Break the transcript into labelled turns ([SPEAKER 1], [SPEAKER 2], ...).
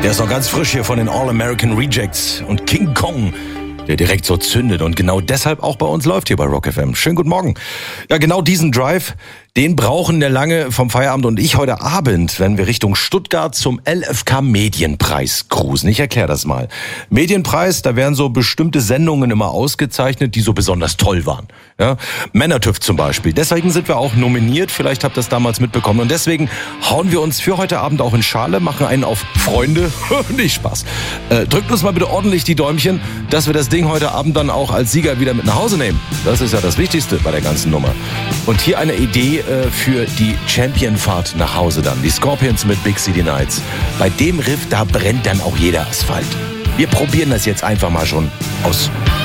[SPEAKER 1] Der ist noch ganz frisch hier von den All-American Rejects und King Kong, der direkt so zündet und genau deshalb auch bei uns läuft hier bei Rock FM. Schönen guten Morgen. Ja, genau diesen Drive, den brauchen der Lange vom Feierabend und ich heute Abend, wenn wir Richtung Stuttgart zum LFK Medienpreis cruisen. Ich erkläre das mal. Medienpreis, da werden so bestimmte Sendungen immer ausgezeichnet, die so besonders toll waren. Ja, Männertüv zum Beispiel. Deswegen sind wir auch nominiert. Vielleicht habt ihr das damals mitbekommen. Und deswegen hauen wir uns für heute Abend auch in Schale, machen einen auf Freunde. Nicht Spaß. Drückt uns mal bitte ordentlich die Däumchen, dass wir das Ding heute Abend dann auch als Sieger wieder mit nach Hause nehmen. Das ist ja das Wichtigste bei der ganzen Nummer. Und hier eine Idee für die Championfahrt nach Hause dann. Die Scorpions mit Big City Nights. Bei dem Riff, da brennt dann auch jeder Asphalt. Wir probieren das jetzt einfach mal schon aus.